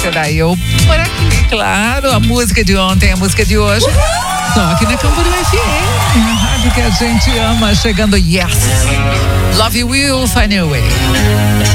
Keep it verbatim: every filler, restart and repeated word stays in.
será eu por aqui, claro. A música de ontem, a música de hoje. Só aqui na Camboriú F M, a rádio que a gente ama. Chegando, yes. Love You Will Find Your Way.